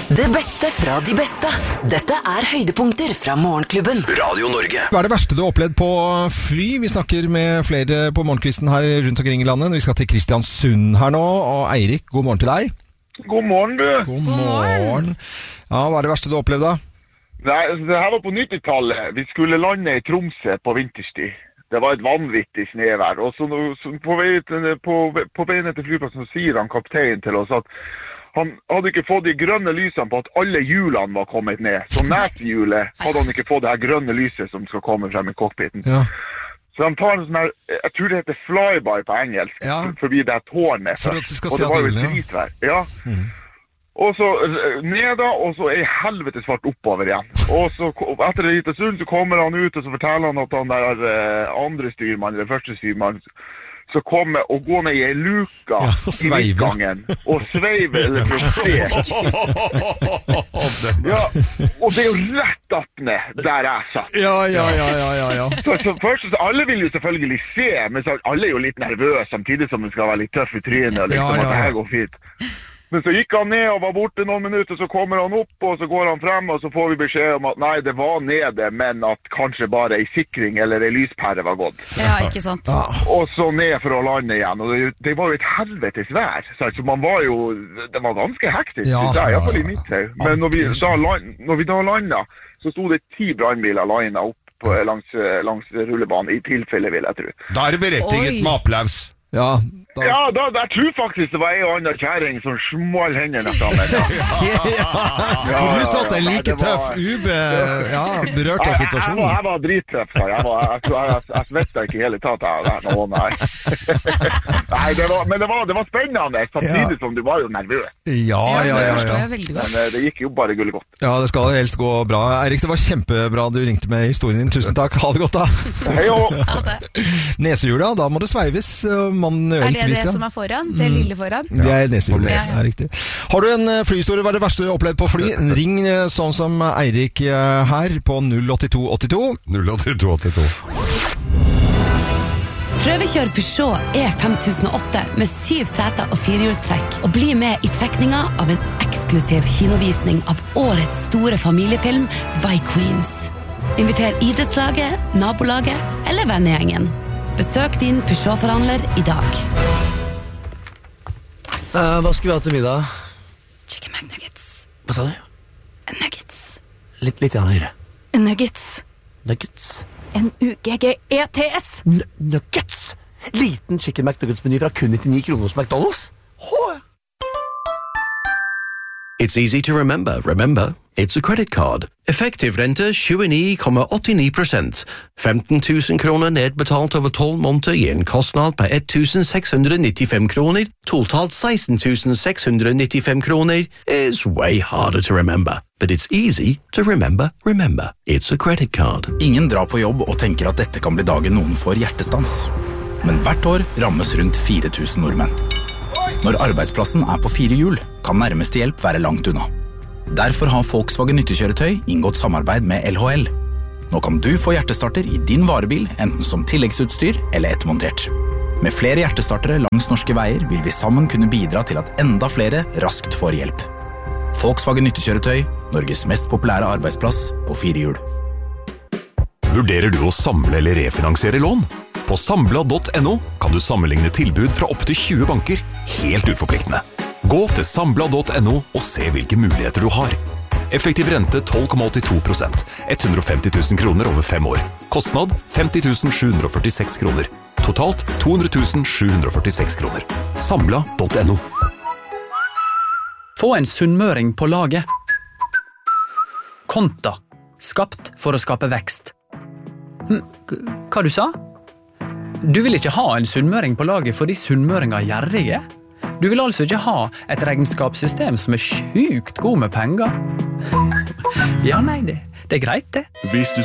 Det beste fra de beste. Dette høydepunkter fra Morgenklubben. Radio Norge. Hva det verste du har opplevd på fly? Vi snakker med flere på morgenkvisten her rundt omkring i landet. Vi skal til Kristiansund her nå. Og Eirik, god morgen til deg. God morgen, du. God morgen. Ja, hva det verste du har opplevd da? Nei, det her var på 90-tallet. Vi skulle lande i Tromsø på vinterstid. Det var et vanvittig snevær. Og så på veien til flyplassen så sier han kapteinen til oss at han hadde ikke fått de grønne lysene på at alle hjulene var kommet ned. Så næthjulet hadde han ikke fått det her grønne lyset som skal komme frem i cockpiten. Ja. Så han tar en sånn her, jeg tror det heter flyby på engelsk, Ja. forbi det her tårnet For at først. de skal Og se det var jo at hjulene, dritvær. Ja. Og så ned da, og så helvete svart oppover igjen. Og så etter en liten stund så kommer han ut, og så forteller han at han der andre styrmann, eller første styrmann, så kommer og går ned i en luka Ja, og i sveiver. midtgangen, og sveiver, eller protesterer. Ja, og det er jo rett opp ned der jeg satt. Ja. Så først, så alle vil jo selvfølgelig se, men så alle er jo litt nervøse, samtidig som man skal være litt tøff i trynet, og liksom Ja. at det her går fint. Men så gikk han ned og var borte noen minutter, så kommer han opp, og så går han frem, og så får vi beskjed om at nei, det var nede, men at kanskje bare en sikring eller en lyspære var gått. Ja, ikke sant? Og så ned for å lande igjen, og det var jo et helvetes vær, så man var jo, det var ganske hektisk, Ja. synes jeg, i hvert fall i mitt hau. Men når vi da landet, så stod det 10 brannbiler linet opp langs rullebanen, i tilfelle vil jeg tro. Da det berettiget Oi. med applaus. Ja, Ja, jeg tror faktisk det var en og annen kjæring som small hendene sammen. For du satt deg like det var- tøff, berørt av situasjonen. Jeg var drittøff, da. Jeg svettet ikke hele tatt av det. Nei. Men det var spennende, samtidig som du var jo nervøs. Det forstår jeg veldig godt. Men det gikk jo bare gullig godt. Ja, det skal helst gå bra. Eirik, det var kjempebra du ringte med historien din. Tusen takk. Ha det godt da. Hei jo. Ja, det. Nesehjula, da må det sveives manuelt. Det som foran? Det lille foran? Det nesehjulet, Ja. det riktig. Har du en flyhistorie, hva det verste du har opplevd på fly? Ring sånn som Eirik her på 08282. 08282. Prøvekjør Peugeot E5008 med 7 seter og 4-hjulstrekk, og bli med i trekninga av en eksklusiv kinovisning av årets store familiefilm Vi Queens. Inviter idrettslaget, nabolaget eller vennegjengen. Besøk din Peugeot-forhandler i dag. Hva skal vi ha til middag? Chicken McNuggets. Hva sa du? Nuggets. Litt høyere. Nuggets. Nuggets. Nuggets. Nuggets! Liten chicken McNuggets-meny fra kun 99 kroner hos McDonald's. It's easy to remember. Remember, it's a credit card. Effektiv rente 29,89%. 15 000 kroner nedbetalt over 12 måneder gir en kostnad på 1,695 kroner. Totalt 16,695 kroner is way harder to remember. But it's easy to remember. Remember, it's a credit card. Ingen drar på jobb og tenker at dette kan bli dagen noen får hjertestans. Men hvert år rammes rundt 4000 nordmenn. Når arbeidsplassen på 4 hjul, kan nærmeste hjelp være langt unna. Derfor har Volkswagen nyttekjøretøy inngått samarbeid med LHL. Nå kan du få hjertestarter i din varebil, enten som tilleggsutstyr eller ettermontert. Med flere hjertestartere langs norske veier vil vi sammen kunne bidra til at enda flere raskt får hjelp. Volkswagen nyttekjøretøy, Norges mest populære arbeidsplass på 4 hjul. Vurderer du å samle eller refinansiere lån? På Sambla.no kan du sammenligne tilbud fra opp til 20 banker, helt uforpliktende. Gå til Sambla.no og se hvilke muligheter du har. Effektiv rente 12,82%, 150 000 kroner over 5 år. Kostnad 50 746 kroner. Totalt 200 746 kroner. Sambla.no. Få en sunnmøring på laget. Konta. Skapt for å skape vekst. Hva du sa? Du vil ikke ha en sunnmøring på laget fordi sunnmøringer er gjerrige? Du vil altså ikke ha et regnskapssystem som er sjukt god med penger? Ja, nei, det er greit det. Hvis du